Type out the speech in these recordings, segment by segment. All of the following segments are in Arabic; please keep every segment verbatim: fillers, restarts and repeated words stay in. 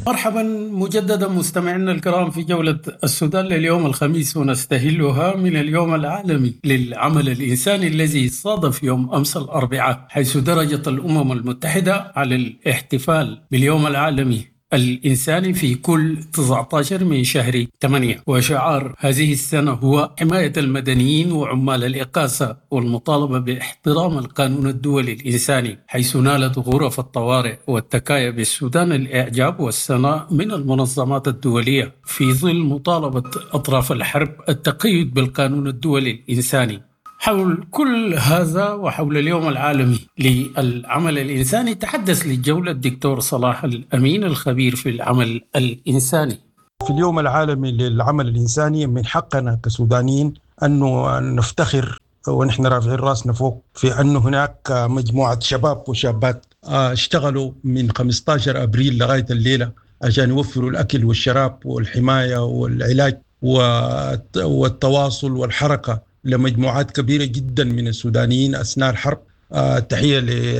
مرحبا مجددا مستمعينا الكرام في جولة السودان لليوم الخميس، ونستهلها من اليوم العالمي للعمل الإنساني الذي صادف يوم أمس الأربعاء، حيث درجت الأمم المتحدة على الاحتفال باليوم العالمي الإنساني في كل تسعة عشر من شهر ثمانية. وشعار هذه السنة هو حماية المدنيين وعمال الإقاصة والمطالبة باحترام القانون الدولي الإنساني، حيث نالت غرف الطوارئ والتكايا بالسودان الإعجاب والثناء من المنظمات الدولية في ظل مطالبة أطراف الحرب التقيد بالقانون الدولي الإنساني. حول كل هذا وحول اليوم العالمي للعمل الإنساني تحدث للجولة الدكتور صلاح الأمين الخبير في العمل الإنساني. في اليوم العالمي للعمل الإنساني من حقنا كسودانيين أنه نفتخر ونحن رافعين راسنا فوق في أنه هناك مجموعة شباب وشابات اشتغلوا من خمسة عشر أبريل لغاية الليلة عشان يوفروا الأكل والشراب والحماية والعلاج والتواصل والحركة لمجموعات كبيرة جدا من السودانيين أثناء الحرب. آه، تحية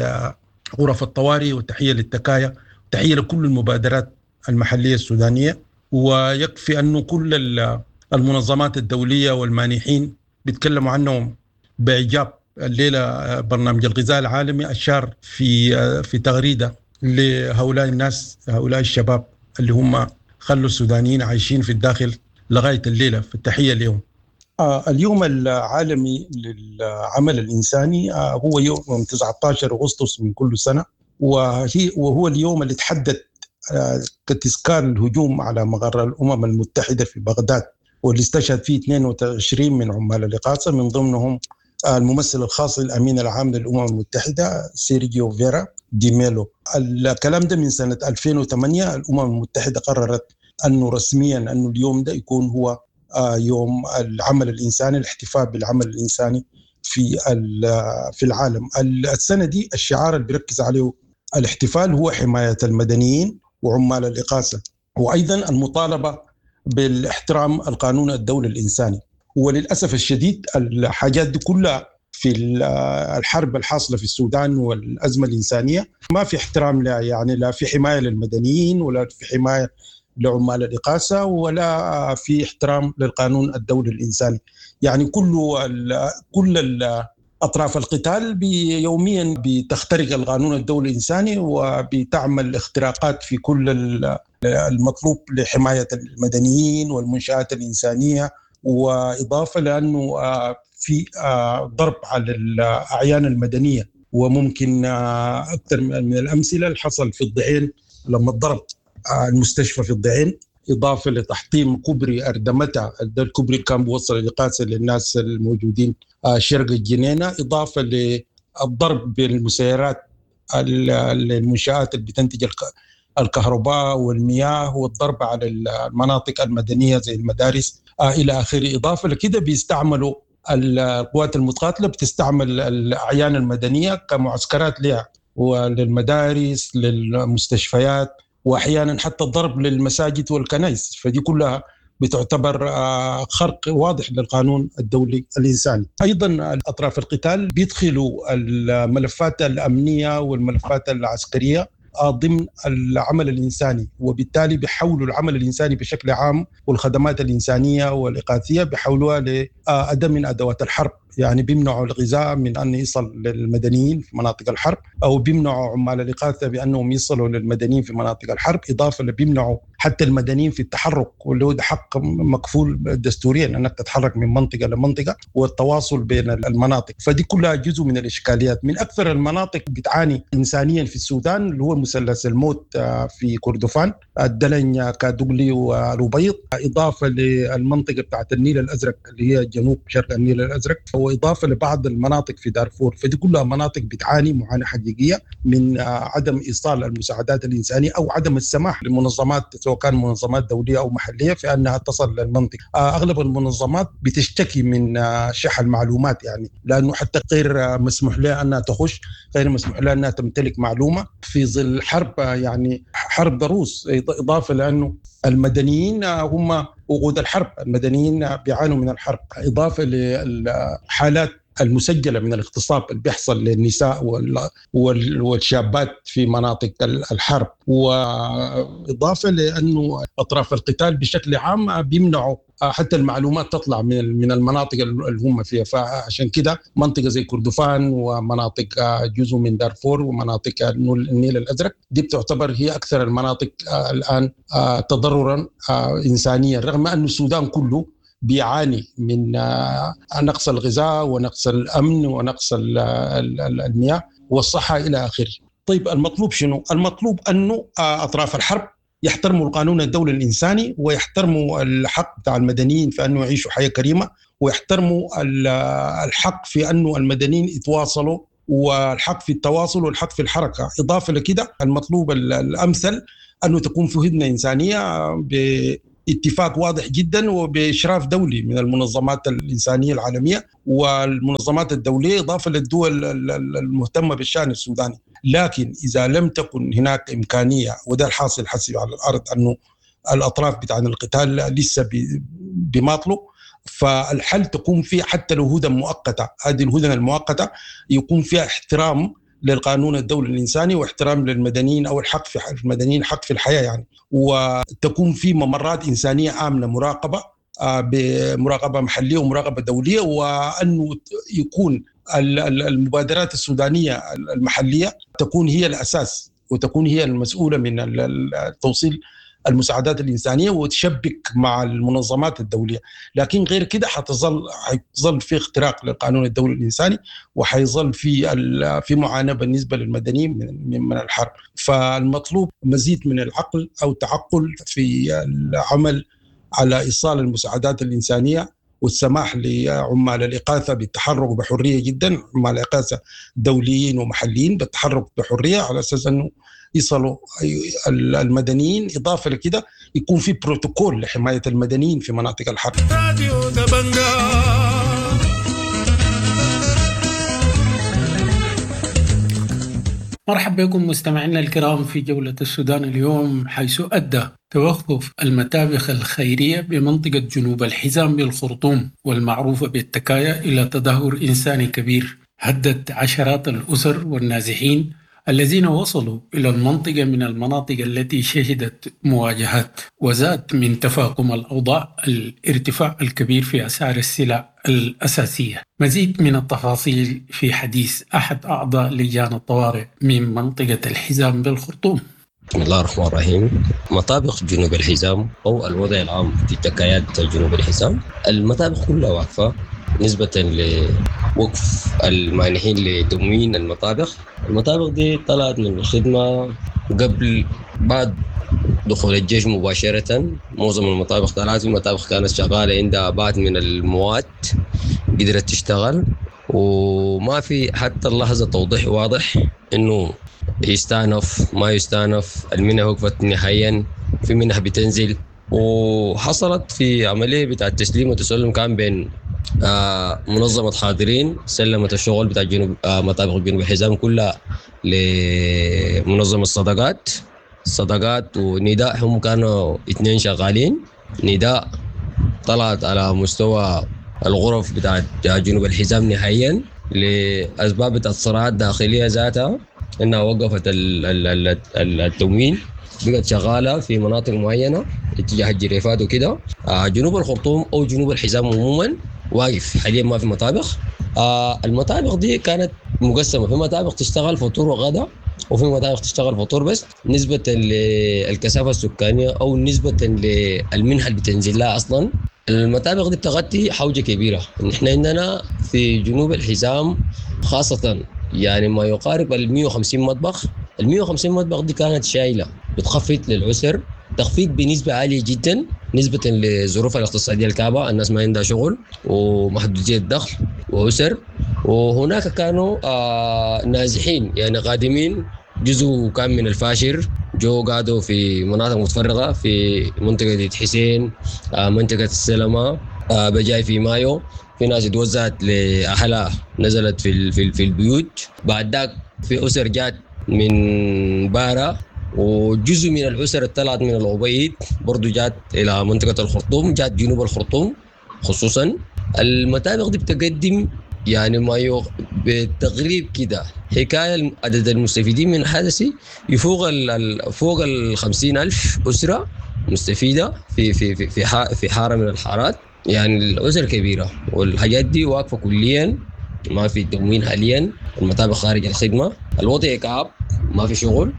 لغرف الطوارئ وتحية للتكايا، تحية لكل المبادرات المحلية السودانية. ويكفي أنه كل المنظمات الدولية والمانحين بيتكلموا عنهم بإعجاب. الليلة برنامج الغذاء العالمي أشار في في تغريدة لهؤلاء الناس، هؤلاء الشباب اللي هم خلوا السودانيين عايشين في الداخل لغاية الليلة، في التحية اليوم. آه اليوم العالمي للعمل الإنساني آه هو يوم تسعة عشر أغسطس من كل سنة، وهي وهو اليوم اللي تحدد آه كتذكار الهجوم على مقر الأمم المتحدة في بغداد، واللي استشهد فيه اثنين وعشرين من عمال الإقاصة، من ضمنهم آه الممثل الخاص للأمين العام للأمم المتحدة سيرجيو فيرا دي ميلو. الكلام ده من سنة ألفين وثمانية الأمم المتحدة قررت أنه رسميا أنه اليوم ده يكون هو يوم العمل الإنساني، الاحتفال بالعمل الإنساني في في العالم. السنة دي الشعار اللي بيركز عليه الاحتفال هو حماية المدنيين وعمال الإقاصة، وأيضا المطالبة بالاحترام القانون الدولي الإنساني. وللأسف الشديد الحاجات دي كلها في الحرب الحاصلة في السودان والأزمة الإنسانية ما في احترام، لا يعني لا في حماية للمدنيين ولا في حماية لعمال الإقاصة ولا في احترام للقانون الدولي الإنساني. يعني كل كل أطراف القتال يوميا بتخترق القانون الدولي الإنساني وبتعمل اختراقات في كل المطلوب لحماية المدنيين والمنشآت الإنسانية، وإضافة لأنه في ضرب على الأعيان المدنية. وممكن أكثر من الأمثلة اللي حصل في الضعين لما ضرب المستشفى في الضعين، إضافة لتحطيم كوبري أردمتة، الكوبري كان بيوصل الإقاصة للناس الموجودين شرق الجنينة، إضافة للضرب بالمسيرات المنشآت اللي بتنتج الكهرباء والمياه، والضرب على المناطق المدنية زي المدارس إلى آخره. إضافة لكده بيستعملوا القوات المتقاتلة بتستعمل الأعيان المدنية كمعسكرات لها وللمدارس للمستشفيات، وأحيانا حتى الضرب للمساجد والكنائس. فدي كلها بتعتبر خرق واضح للقانون الدولي الإنساني. أيضا أطراف القتال بيدخلوا الملفات الأمنية والملفات العسكرية ضمن العمل الإنساني، وبالتالي بيحولوا العمل الإنساني بشكل عام والخدمات الإنسانية والإغاثية بيحولوها لأداة من أدوات الحرب. يعني بيمنعوا الغذاء من أن يصل للمدنيين في مناطق الحرب، أو بيمنعوا عمال الإغاثة بأنهم يصلوا للمدنيين في مناطق الحرب، إضافة لبيمنعوا حتى المدنيين في التحرك، واللي هو حق مكفول دستوريا أنك تتحرك من منطقة لمنطقة والتواصل بين المناطق. فدي كلها جزء من الإشكاليات. من أكثر المناطق بتعاني إنسانيا في السودان اللي هو مثلث الموت في كردفان، الدلن، كادوغلي والأبيض، إضافة للمنطقة بتاعت النيل الأزرق اللي هي جنوب شرق النيل الأزرق، وإضافة لبعض المناطق في دارفور. فدي كلها مناطق بتعاني معاناة حقيقية من عدم إيصال المساعدات الإنسانية أو عدم السماح للمنظمات سواء كان منظمات دولية أو محلية في أنها تصل للمنطقة. أغلب المنظمات بتشتكي من شح المعلومات، يعني لأنه حتى غير مسموح لها أنها تخش، غير مسموح لها أنها تمتلك معلومة في ظل حرب، يعني حرب ضروس. إضافة لأنه المدنيين هم وقود الحرب، المدنيين بيعانوا من الحرب، إضافة لحالات المسجلة من الاغتصاب اللي بيحصل للنساء والشابات في مناطق الحرب، وإضافة لأنه أطراف القتال بشكل عام بيمنعوا حتى المعلومات تطلع من من المناطق اللي هم فيها. فعشان كده منطقة زي كردفان ومناطق جزء من دارفور ومناطق النيل الأزرق دي بتعتبر هي أكثر المناطق الآن تضررا إنسانيا، رغم أن السودان كله بيعاني من نقص الغذاء ونقص الأمن ونقص المياه والصحة إلى آخره. طيب المطلوب شنو؟ المطلوب أنه أطراف الحرب يحترموا القانون الدولي الإنساني ويحترموا الحق بتاع المدنيين في أنه يعيشوا حياة كريمة، ويحترموا الحق في أنه المدنيين يتواصلوا، والحق في التواصل والحق في الحركة. إضافة لكده المطلوب الأمثل أنه تكون في هدنة إنسانية باتفاق واضح جدا وبإشراف دولي من المنظمات الإنسانية العالمية والمنظمات الدولية، إضافة للدول المهتمة بالشأن السوداني. لكن إذا لم تكن هناك إمكانية، وده الحاصل حسب على الأرض أنه الأطراف بتاع القتال لسه بماطلوا، فالحل تكون فيه حتى لو هدنة مؤقتة، هذه الهدنة المؤقتة يكون فيها احترام للقانون الدولي الإنساني واحترام للمدنيين أو الحق في المدنيين حق في الحياة يعني، وتكون في ممرات إنسانية آمنة مراقبة بمراقبة محلية ومراقبة دولية، وأنه يكون المبادرات السودانية المحلية تكون هي الأساس وتكون هي المسؤولة من توصيل المساعدات الإنسانية وتشبك مع المنظمات الدولية. لكن غير كده حتظل حيظل في اختراق للقانون الدولي الإنساني، وحيظل في في معاناة بالنسبة للمدنيين من من الحرب. فالمطلوب مزيد من العقل أو تعقل في العمل على إيصال المساعدات الإنسانية والسماح لعمال الإغاثة بالتحرك بحرية جدا، عمال الإغاثة دوليين ومحليين بالتحرك بحرية على أساس أنه يصلوا المدنيين. إضافة لكده يكون في بروتوكول لحماية المدنيين في مناطق الحرب. مرحبا بكم مستمعينا الكرام في جولة السودان اليوم، حيث أدى توقف المتابخ الخيرية بمنطقة جنوب الحزام بالخرطوم والمعروفة بالتكايا إلى تدهور إنساني كبير هدد عشرات الأسر والنازحين الذين وصلوا إلى المنطقة من المناطق التي شهدت مواجهات. وزاد من تفاقم الأوضاع الارتفاع الكبير في أسعار السلع الأساسية. مزيد من التفاصيل في حديث أحد أعضاء لجان الطوارئ من منطقة الحزام بالخرطوم. بسم الله الرحمن الرحيم. مطابخ جنوب الحزام أو الوضع العام في تكايات جنوب الحزام، المطابخ كلها واقفة نسبة لوقف المانحين لتموين المطابخ. المطابخ دي طلعت من الخدمة قبل بعد دخول الجيش مباشرة. معظم المطابخ طلعت، المطابخ كانت شغالة عندها بعض من المواد قدرت تشتغل، وما في حتى اللحظة توضيح واضح إنه يستأنف ما يستأنف. المنح وقفت نهائيا، في منح بتنزل، وحصلت في عملية بتاع التسليم والتسلم كان بين آه منظمة حاضرين سلمت الشغل بتاع جنوب آه مطابخ جنوب الحزام كلها لمنظمة الصدقات الصدقات ونداء. هم كانوا اثنين شغالين. نداء طلعت على مستوى الغرف بتاع جنوب الحزام نهائيا لأسباب بتاع صراعات داخلية ذاتها، انها وقفت التموين، بقت شغالة في مناطق معينة اتجاه الجريفات وكده. آه جنوب الخرطوم او جنوب الحزام عموما واقف حاليا، ما في مطابخ. آه المطابخ دي كانت مقسمة، في مطابخ تشتغل فطور وغدا، وفي مطابخ تشتغل فطور بس، نسبة للكثافة السكانية او نسبة للمنحة اللي بتنزل لها. اصلا المطابخ دي بتغطي حوجة كبيرة. نحن عندنا في جنوب الحزام خاصة يعني ما يقارب ال مئة وخمسين مطبخ. ال مئة وخمسين مطبخ دي كانت شايلة بتخفض للأسر تخفيض بنسبة عالية جدا، نسبة للظروف الاقتصادية الكعبة، الناس ما عندها شغل ومحدودية الدخل وأسر. وهناك كانوا آه نازحين يعني قادمين، جزء كان من الفاشر جو قعدوا في مناطق متفرقة في منطقة حسين، آه منطقة السلمة، آه بجاي في مايو. في ناس اتوزعت لأهلها نزلت في في في البيوت. بعد ذاك في أسر جات من بارا، وجزء من الأسر طلعت من العبيد برضو جات إلى منطقة الخرطوم، جات جنوب الخرطوم خصوصا. المطابخ دي بتقدم يعني ما يو... بالتقريب كده حكاية عدد المستفيدين من الحدث يفوق ال... فوق ال خمسين ألف أسرة مستفيدة في في في في, ح... في حارة من الحارات. يعني الأسر كبيرة والحاجات دي واقفة كليا، ما في تموين حاليا، المطابخ خارج الخدمة، الوضع كعب، ما في شغل.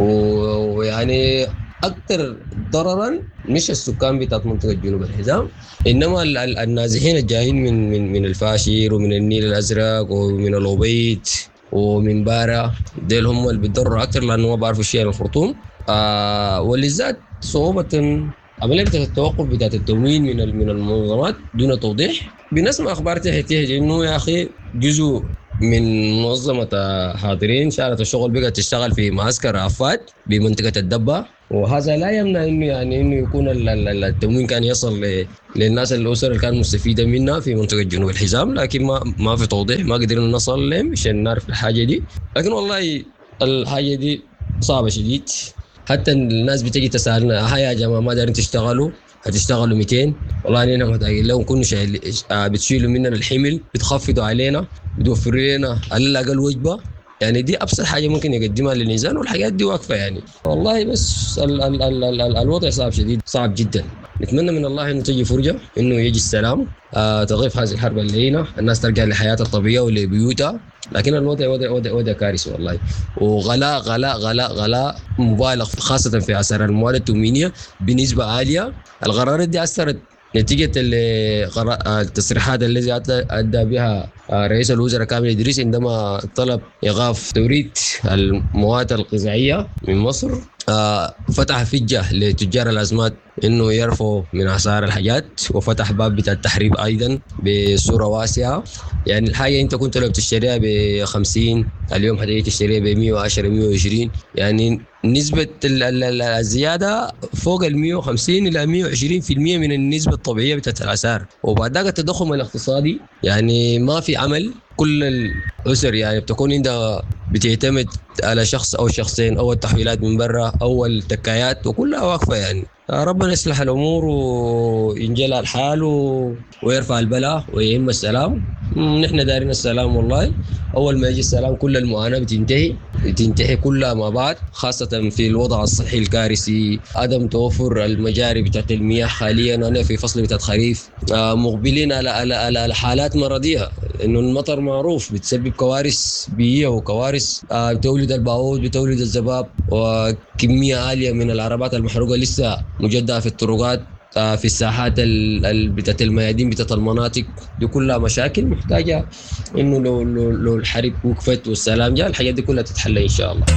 ويعني أكثر ضررا مش السكان بتاعت منطقة جنوب الحزام، إنما النازحين الجايين من من من الفاشير ومن النيل الأزرق ومن الأبيض ومن بارا، ديل هم اللي بيتضرروا أكثر لأنه ما بعرفوا شيء عن الخرطوم. آه ولذات صعوبة عملية التوقف بتاعت التموين من من المنظمات دون توضيح. بنسمع أخبار تحتيه إنه يا أخي جزء من منظمة حاضرين شارة الشغل بقت تشتغل في معسكر عفات بمنطقة الدبة، وهذا لا يمنع إنه يعني إنه يكون التموين كان يصل للناس الأسر اللي كانت مستفيدة منها في منطقة جنوب الحزام، لكن ما ما في توضيح، ما قدرنا نصل لهم عشان نعرف الحاجة دي. لكن والله الحاجة دي صعبة شديد، حتى الناس بتجي تسألنا هيا يا جماعة ما دارين تشتغلوا، هتشتغلوا مئتين، والله أننا محتاجين لهم كنا شايل بتشيلوا مننا الحمل، بتخفضوا علينا، بتوفروا لنا على الأقل وجبة. يعني دي أبسط حاجة ممكن يقدمها للإنسان، والحاجات دي واقفة يعني. والله بس ال ال ال ال ال الوضع صعب شديد، صعب جدا. نتمنى من الله إنه تجي فرجة، إنه يجي السلام، آه تغيف هذه الحرب اللينة، الناس ترجع لحياتها الطبيعية ولبيوتها. لكن الوضع وضع وضع وضع كارثي والله، وغلاء غلاء غلاء غلاء مبالغ خاصة في أسعار المواد التموينية بنسبة عالية. القرارات دي أثرت نتيجة التصريحات التي أدى بها رئيس الوزراء كامل إدريس عندما طلب إيقاف توريد المواد الغذائية من مصر. فتح فجة لتجار الأزمات إنه يرفعوا من أسعار الحاجات، وفتح باب بتاع التحريب أيضا بصورة واسعة. يعني الحاجة أنت كنت لو بتشتريها بخمسين اليوم هتيجي تشتريها بمية وعشرة مية وعشرين، يعني نسبة الزيادة فوق المية وخمسين إلى مية وعشرين في المية من النسبة الطبيعية بتاعت الأسعار. وبعد ذلك التضخم الاقتصادي، يعني ما في عمل، كل الأسر يعني بتكون عندها بتعتمد على شخص أو شخصين أو التحويلات من برا أو التكايات، وكلها واقفة. يعني ربنا يصلح الأمور وينجلها الحال ويرفع البلاء ويهم السلام. نحن دارين السلام والله، أول ما يجي السلام كل المعاناة بتنتهي بتنتهي كلها مع بعض، خاصة في الوضع الصحي الكارثي، عدم توفر المجاري بتاعت المياه حاليا. أنا في فصل بتاعت خريف مقبلين على على على حالات مرضية، إنه المطر معروف بتسبب كوارث بيئية وكوارث بتولد البعوض، بتولد الذباب، وكمية عالية من العربات المحروقة لسه مجددة في الطرقات، في الساحات بتاعت الميادين بتاعت المناطق دي، كلها مشاكل محتاجة إنه لو لو لو الحرب وقفت والسلام جاء الحاجات دي كلها تتحل إن شاء الله.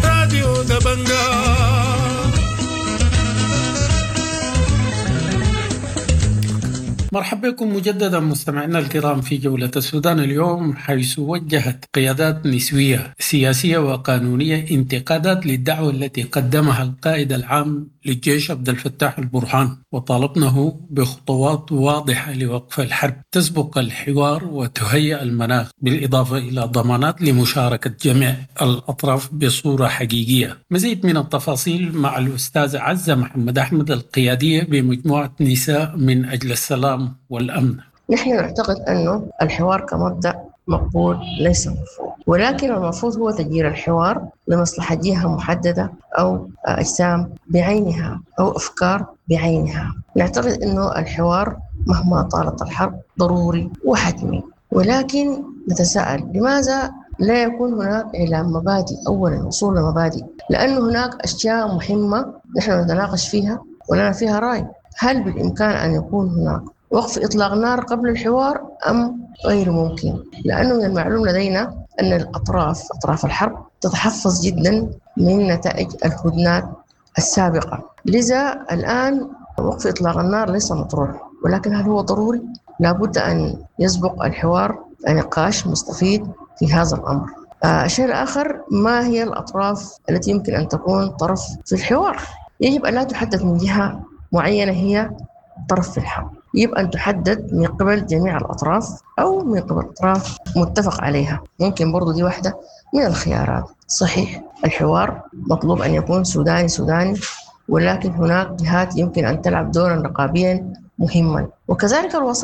مرحبا بكم مجددا مستمعينا الكرام في جولة السودان اليوم، حيث وجهت قيادات نسوية سياسية وقانونية انتقادات للدعوة التي قدمها القائد العام للجيش عبد الفتاح البرهان، وطالبنه بخطوات واضحة لوقف الحرب تسبق الحوار وتهيئ المناخ، بالإضافة إلى ضمانات لمشاركة جميع الأطراف بصورة حقيقية. مزيد من التفاصيل مع الأستاذ عزة محمد أحمد، القيادية بمجموعة نساء من أجل السلام والأمن. نحن نعتقد أنه الحوار كمبدأ مقبول ليس مرفوض، ولكن المفروض هو تغيير الحوار لمصلحة جهة محددة أو أجسام بعينها أو أفكار بعينها. نعتقد أنه الحوار مهما طالت الحرب ضروري وحتمي، ولكن نتساءل لماذا لا يكون هناك إعلان مبادئ؟ أولا وصول لمبادئ، لأن هناك أشياء مهمة نحن نتناقش فيها ولنا فيها رأي. هل بالإمكان أن يكون هناك وقف إطلاق نار قبل الحوار أم غير ممكن؟ لأنه من المعلوم لدينا أن الأطراف أطراف الحرب تتحفظ جدا من نتائج الهدنات السابقة، لذا الآن وقف إطلاق النار ليس مطروح، ولكن هل هو ضروري؟ لابد أن يسبق الحوار نقاش مستفيد في هذا الأمر. الشيء الآخر، ما هي الأطراف التي يمكن أن تكون طرف في الحوار؟ يجب أن لا تحدد من جهة معينة هي طرف في الحرب، يجب أن تحدد من قبل جميع الأطراف أو من قبل أطراف متفق عليها. ممكن برضو دي واحدة من الخيارات. صحيح الحوار مطلوب أن يكون سوداني سوداني، ولكن هناك جهات يمكن أن تلعب دورا رقابيا مهما، وكذلك الوساطة.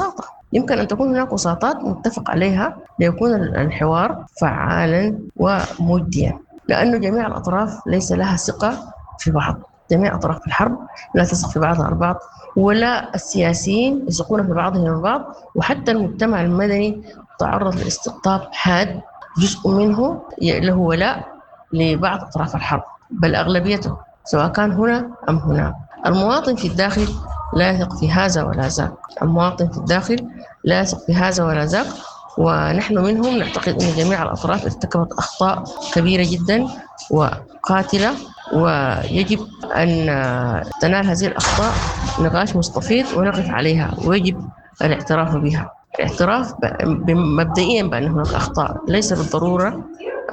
يمكن أن تكون هناك وساطات متفق عليها ليكون الحوار فعالا ومجديا، لأن جميع الأطراف ليس لها ثقة في بعض. جميع أطراف الحرب لا تثق في بعضها البعض، ولا السياسيين يثقون في بعضهم البعض، وحتى المجتمع المدني تعرض لاستقطاب حاد جزء منه له ولاء لبعض أطراف الحرب، بل أغلبيته سواء كان هنا أم هنا. المواطن في الداخل لا يثق في هذا ولا ذاك، المواطن في الداخل لا يثق في هذا ولا ذاك، ونحن منهم نعتقد أن جميع الأطراف ارتكبت أخطاء كبيرة جدا وقاتلة، ويجب أن تنال هذه الأخطاء نقاش مستفيض ونقف عليها، ويجب الاعتراف بها. الاعتراف مبدئيا بأن هناك أخطاء، ليس بالضرورة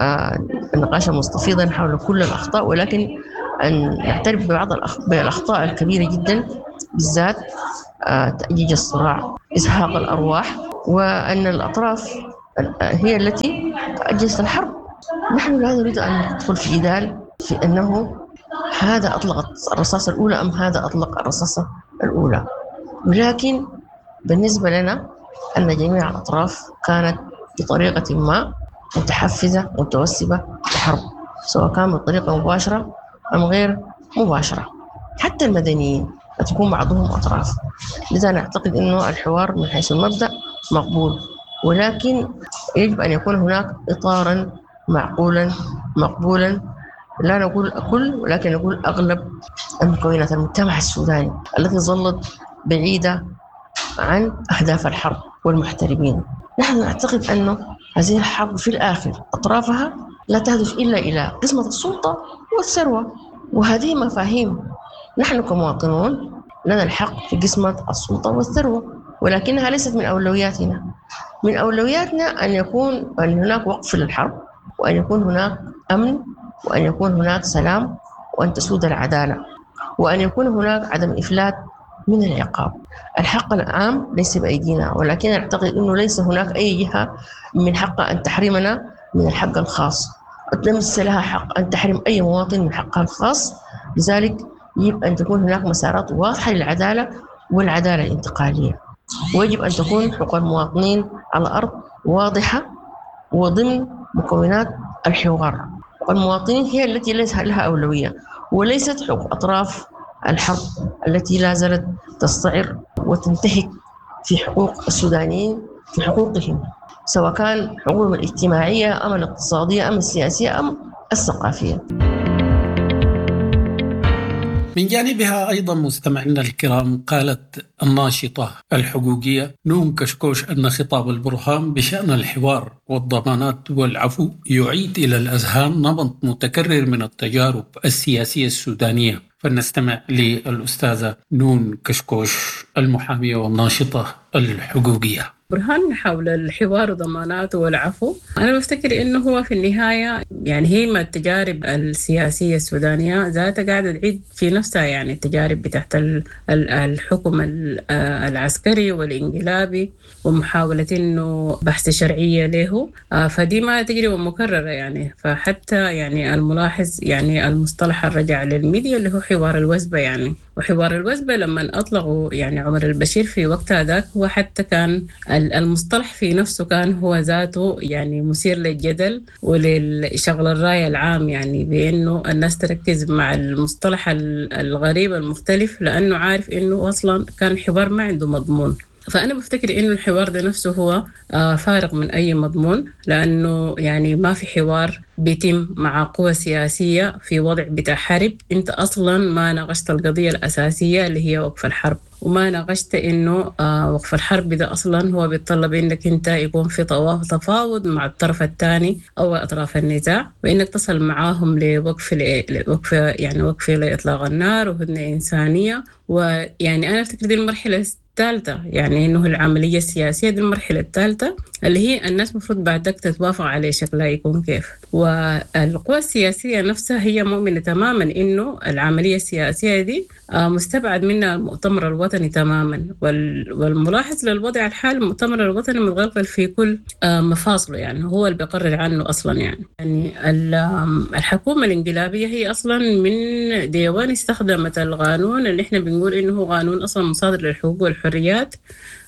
النقاش مستفيضا حول كل الأخطاء، ولكن أن نعترف ببعض الأخطاء الكبيرة جدا، بالذات تأجيج الصراع، إزهاق الأرواح، وأن الأطراف هي التي أجلت الحرب. نحن لا نريد أن ندخل في جدال في أنه هذا أطلق الرصاصة الأولى أم هذا أطلق الرصاصة الأولى، ولكن بالنسبة لنا أن جميع الأطراف كانت بطريقة ما متحفزة متوسبة للحرب، سواء كان بطريقة مباشرة أم غير مباشرة. حتى المدنيين تكون بعضهم أطراف. لذا نعتقد أنه الحوار من حيث المبدأ مقبول، ولكن يجب أن يكون هناك إطاراً معقولاً مقبولاً، لا نقول كل ولكن نقول أغلب المكونات المجتمع السوداني التي ظلت بعيدة عن أهداف الحرب والمحترمين. نحن نعتقد أنه هذه الحرب في الآخر أطرافها لا تهدف إلا إلى قسمة السلطة والثروة، وهذه مفاهيم نحن كمواطنون لنا الحق في قسمة السلطة والثروة، ولكنها ليست من أولوياتنا. من أولوياتنا أن يكون أن هناك وقف للحرب، وأن يكون هناك أمن، وأن يكون هناك سلام، وأن تسود العدالة، وأن يكون هناك عدم إفلات من العقاب. الحق العام ليس بأيدينا، ولكن أعتقد أنه ليس هناك أي جهة من حقها أن تحرمنا من الحق الخاص، ليس لها حق أن تحرم أي مواطن من حقه الخاص. لذلك يجب أن تكون هناك مسارات واضحة للعدالة والعدالة الانتقالية، ويجب أن تكون حقوق المواطنين على الأرض واضحة وضمن مكونات الحوار. والمواطنين هي التي ليس لها أولوية، وليست حقوق أطراف الحرب التي لا زالت تستعر وتنتهك في حقوق السودانيين، في حقوقهم سواء كان حقوقهم الاجتماعية أم الاقتصادية أم السياسية أم الثقافية. من جانبها أيضا مستمعينا الكرام، قالت الناشطة الحقوقية نون كشكوش أن خطاب البرهان بشأن الحوار والضمانات والعفو يعيد إلى الأذهان نمط متكرر من التجارب السياسية السودانية. فلنستمع للأستاذة نون كشكوش المحامية والناشطة الحقوقية. برهان حول الحوار وضماناته والعفو، أنا بفتكر إنه هو في النهاية يعني هي ما التجارب السياسية السودانية ذاتها قاعدة تعيد في نفسها، يعني التجارب بتاعت الحكم العسكري والإنقلابي ومحاولة إنه بحث شرعية له، فدي ما تجربة مكررة يعني. فحتى يعني الملاحظ يعني المصطلح الرجع للميديا اللي هو حوار الوزبة يعني، وحوار الوزبة لما أطلقوا يعني عمر البشير في وقتها ذاك، هو حتى كان المصطلح في نفسه كان هو ذاته يعني مثير للجدل وللشغل الرأي العام، يعني بأنه الناس تركز مع المصطلح الغريب المختلف، لأنه عارف أنه أصلا كان حوار ما عنده مضمون. فأنا بفتكر إنه الحوار ده نفسه هو فارغ من أي مضمون، لأنه يعني ما في حوار بيتم مع قوى سياسية في وضع بتاع حرب. أنت أصلا ما ناقشت القضية الأساسية اللي هي وقف الحرب، وما ناقشت إنه وقف الحرب ده أصلا هو بيتطلب إنك أنت يكون في تفاوض مع الطرف الثاني أو أطراف النزاع، وإنك تصل معاهم لوقف لوقف يعني وقف لإطلاق النار وهدنة إنسانية. ويعني أنا أفتكر دي المرحلة الثالثة، يعني إنه العملية السياسية دي المرحلة الثالثة اللي هي الناس مفروض بعدك تتوافق عليه شكلها يكون كيف. والقوى السياسية نفسها هي مؤمنة تماما إنه العملية السياسية دي مستبعد منها المؤتمر الوطني تماما. والملاحظ للوضع الحالي المؤتمر الوطني متغلغل في كل مفاصله، يعني هو اللي بيقرر عنه أصلا. يعني يعني الحكومة الانقلابية هي أصلا من ديوان استخدمت القانون اللي إحنا بنقول إنه هو قانون أصلا مصادر للحقوق والحريات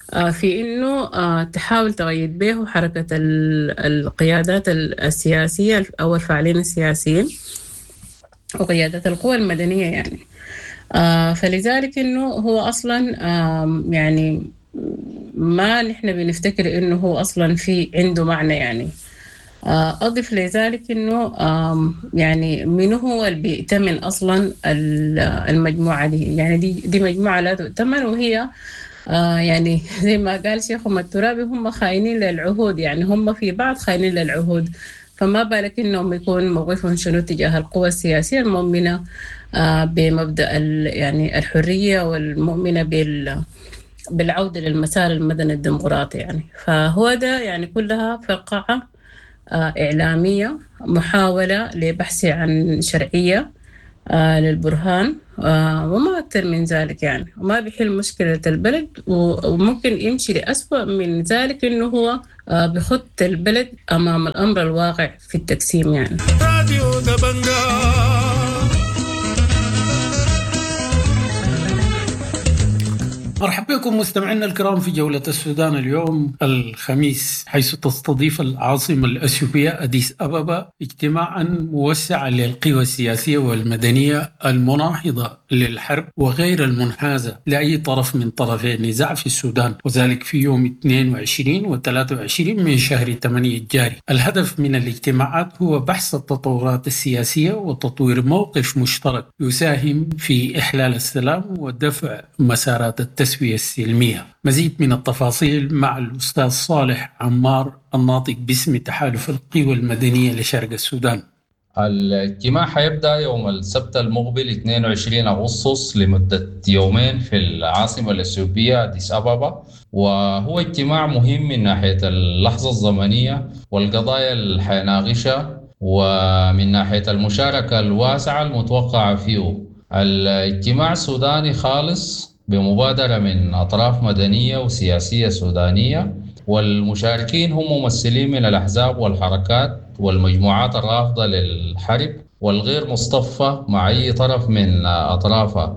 في إنه تحاول تغير به حركة القيادات السياسية أو الفاعلين السياسيين وقيادات القوى المدنية يعني. فلذلك إنه هو أصلا يعني ما نحن بنفتكر إنه هو أصلا في عنده معنى يعني. أضف لذلك إنه يعني من هو اللي بيأتمن أصلا المجموعة دي، يعني دي دي مجموعة لا تؤتمن، وهي يعني زي ما قال شيخهم الترابي هم خاينين للعهود، يعني هم في بعض خاينين للعهود، فما بالك إنهم يكون موقفهم شنو تجاه القوى السياسية المؤمنة بمبدأ يعني الحرية والمؤمنة بال بالعودة للمسار المدني الديمقراطي يعني. فهو ده يعني كلها فرقعة إعلامية، محاولة لبحث عن شرعية للبرهان وما أكثر من ذلك يعني، وما بيحل مشكلة البلد، وممكن يمشي لأسوأ من ذلك إنه هو بخط البلد أمام الأمر الواقع في التقسيم يعني. مرحبا بكم مستمعينا الكرام في جولة السودان اليوم الخميس، حيث تستضيف العاصمة الأثيوبية أديس أبابا اجتماعا موسعا للقوى السياسية والمدنية المناهضة للحرب وغير المنحازة لأي طرف من طرفي النزاع في السودان، وذلك في يوم اثنين وعشرين و ثلاثة وعشرين من شهر ثمانية الجاري. الهدف من الاجتماعات هو بحث التطورات السياسية وتطوير موقف مشترك يساهم في إحلال السلام ودفع مسارات التسوية السلمية. مزيد من التفاصيل مع الأستاذ صالح عمار الناطق باسم تحالف القوى المدنية لشرق السودان. الاجتماع حيبدأ يوم السبت المقبل اثنين وعشرين أغسطس لمدة يومين في العاصمة الأثيوبية أديس أبابا، وهو اجتماع مهم من ناحية اللحظة الزمنية والقضايا اللي حيناقشها، ومن ناحية المشاركة الواسعة المتوقعة فيه. الاجتماع سوداني خالص بمبادرة من أطراف مدنية وسياسية سودانية، والمشاركين هم ممثلين من الأحزاب والحركات والمجموعات الرافضة للحرب والغير مصطفى مع أي طرف من أطرافها،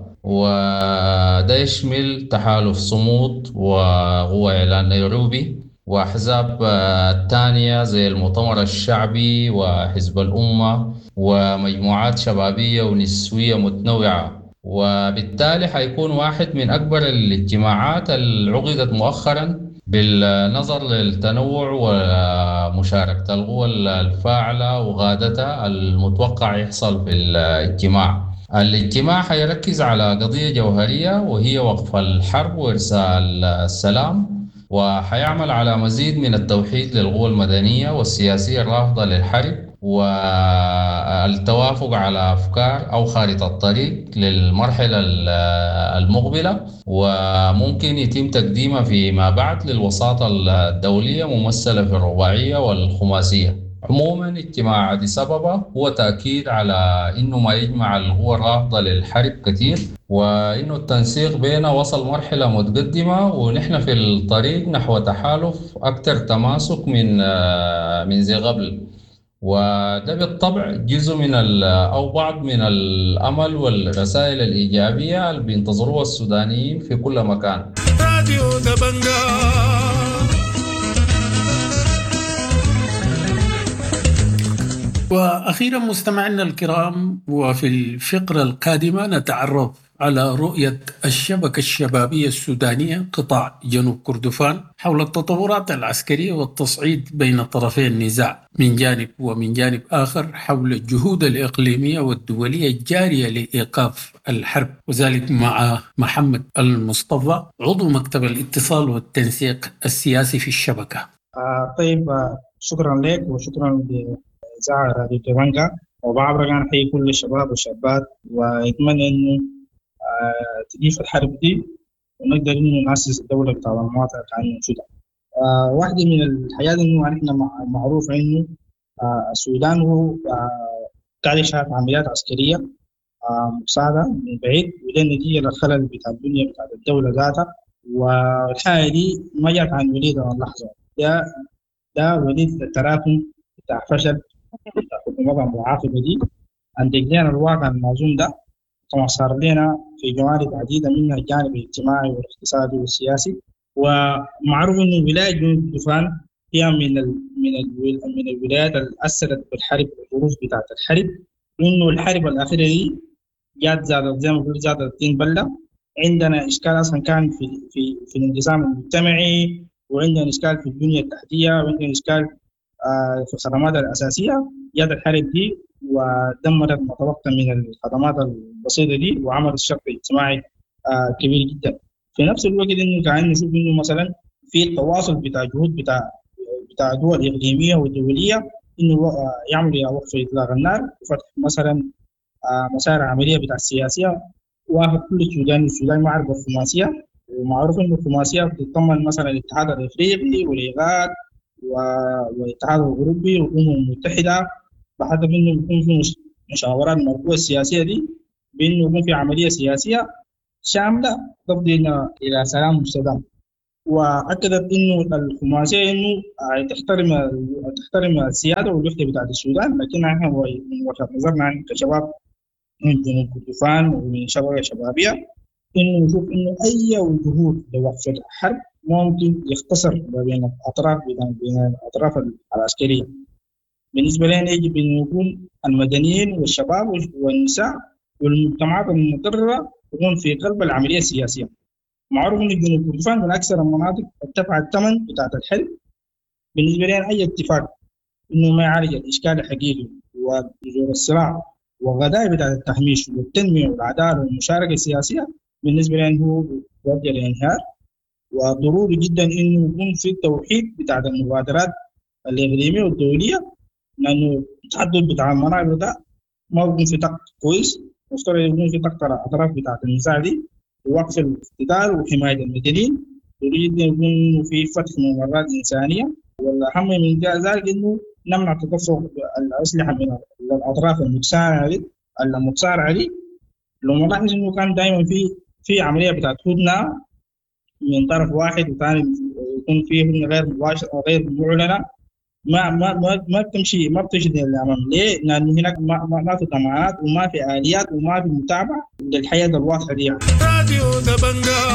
وده يشمل تحالف صمود وقوى إعلان نيروبي وأحزاب تانية زي المؤتمر الشعبي وحزب الأمة ومجموعات شبابية ونسوية متنوعة. وبالتالي حيكون واحد من أكبر الاجتماعات اللي عقدت مؤخراً بالنظر للتنوع ومشاركة القوى الفاعلة وغادتها المتوقع يحصل في الاجتماع. الاجتماع حيركز على قضية جوهرية وهي وقف الحرب وإرسال السلام، وحيعمل على مزيد من التوحيد للقوى المدنية والسياسية الرافضة للحرب والتوافق على أفكار أو خارطة الطريق للمرحلة المقبلة، وممكن يتم تقديمها فيما بعد للوساطة الدولية ممثلة في الرباعية والخماسية. عموما اجتماع أديس أبابا هو تأكيد على إنه ما يجمع القوى الرافضة للحرب كثير، وإنه التنسيق بيننا وصل مرحلة متقدمة، ونحن في الطريق نحو تحالف أكثر تماسك من من زي قبل. وده بالطبع جزء من أو بعض من الأمل والرسائل الإيجابية اللي بينتظروها السودانيين في كل مكان. وأخيرا مستمعينا الكرام، وفي الفقرة القادمة نتعرف على رؤية الشبكة الشبابية السودانية قطاع جنوب كردفان حول التطورات العسكرية والتصعيد بين طرفي النزاع من جانب، ومن جانب آخر حول الجهود الإقليمية والدولية الجارية لإيقاف الحرب، وذلك مع محمد المصطفى عضو مكتب الاتصال والتنسيق السياسي في الشبكة. آه طيب آه شكرا لك وشكرا لإذاعة راديو تبانجا، وبعبر عن حي كل الشباب والشابات، ويتمنى إنه آه تجيف الحرب دي ونقدر إنه نأسس الدولة بتاع المواطن كأنه موجودة. آه واحدة من الحاجات إنه إحنا معروف إنه آه السودان هو آه قاعد يشارك عمليات عسكرية آه مساعدة من بعيد، وده نتيجة للخلل بتاع الدنيا بتاع الدولة ذاتها، والحاجة دي ما جات عن وليد من لحظة، ده ده وليد التراكم بتاع فشل بتاع الحكومات المعاقبة دي. عندنا الواقع المعزوم ده كما صار لنا في جوانب عديدة منها الجانب الاجتماعي والاقتصادي والسياسي، ومعروف إنه ولاية جنوب السودان هي من ال من ال من الولايات اللي أثرت بالحرب والظروف بتاعت الحرب، لأنه الحرب الأخيرة دي جات زادت زي ما بقول زادت الطين بلة. عندنا إشكال أصلا كان في في في الانقسام المجتمعي، وعندنا إشكال في البنية التحتية، وعندنا إشكال آه في الخدمات الأساسية. جات الحرب دي ودمرت ما تبقى من الخدمات البسيطة دي وعملت شق اجتماعي آه كبير جدا. في نفس الوقت إنه قاعدين نشوف إنه مثلا في التواصل بتاع جهود بتاع بتاع دول إقليمية ودولية إنه يعملوا وقف إطلاق النار وفتح مثلا مسار عملية بتاع السياسية وافق كل السودان. السودان معرفة الخماسية، ومعروف إنه الخماسية بتتضمن مثلا الاتحاد الإفريقي والإيغاد والاتحاد الأوروبي والأمم المتحدة، بحسب إنه يكون في مشاورات مربوطة السياسية دي بإنه يكون في عملية سياسية شاملة تفضي إلى سلام مستدام. واكدت انه الخماسيه انه تحترم تحترم السياده والوحده بتاعت السودان، لكن احنا من وجهه نظرنا كشباب من جنوب كردفان ومن شباب شبابيه انه نشوف انه اي جهود لوقف الحرب ممكن يختصر بين الاطراف بين الاطراف العسكريه. بالنسبه لنا يجب ان يكون المدنيين والشباب والنساء والمجتمعات المضطره يكون في قلب العمليه السياسيه. معروف ان جنوب كردفان من اكثر المناطق ارتفع الثمن بتاعت الحرب. بالنسبه لنا اي اتفاق انه ما يعالج الاشكال الحقيقي وجذور الصراع والغداء بتاعت التهميش والتنميه والعداله والمشاركه السياسيه بالنسبه لنا هو يؤدي للانهيار. وضروري جدا انه يكون في توحيد بتاعت المبادرات الاقليميه والدوليه، لانه التحدث بتاع المناطق ده ما بيكون في طاقه كويس، مفترض يكون في طاقه الاطراف بتاعت النزاع دي ووقف الاقتتال وحماية المدنيين. يريد أن يكون في فتح ممرات إنسانية، والأهم من ذلك أنه نمنع تدفق الأسلحة من الأطراف المتصارعة دي المتصارعة دي. لو نلاحظ أنه كان دائما في في عملية بتاعت هدنة من طرف واحد وثاني يكون فيه هدنة غير مباشرة أو غير معلنة، ما ما ما ما بتمشي ما بتمشي للأمام. ليه؟ لأن هناك ما ما, ما في ضمانات وما في آليات وما في متابعة للحياة الواضحة دي. راديو دبنجا.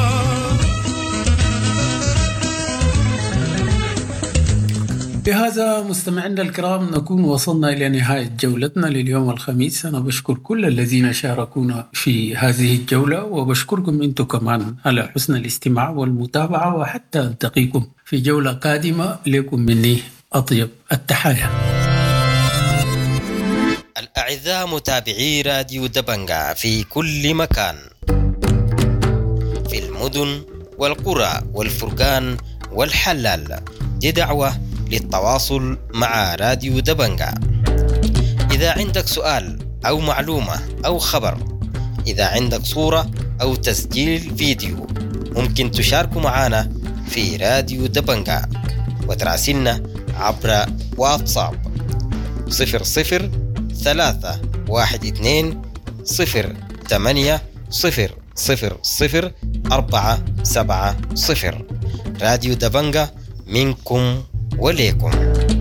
بهذا مستمعينا الكرام نكون وصلنا إلى نهاية جولتنا لليوم الخميس. أنا بشكر كل الذين شاركونا في هذه الجولة، وبشكركم أنتم كمان على حسن الاستماع والمتابعة، وحتى ألتقيكم في جولة قادمة. لكم مني أطيب التحايا. الأعزاء متابعي راديو دبنجا في كل مكان، في المدن والقرى والفرقان والحلال، دي دعوة للتواصل مع راديو دبنجا. إذا عندك سؤال أو معلومة أو خبر، إذا عندك صورة أو تسجيل فيديو، ممكن تشاركوا معنا في راديو دبنجا وتراسلنا عبر واتساب صفر صفر ثلاثة واحد اثنين صفر ثمانية صفر صفر صفر أربعة سبعة صفر. راديو دبنجا منكم وليكم.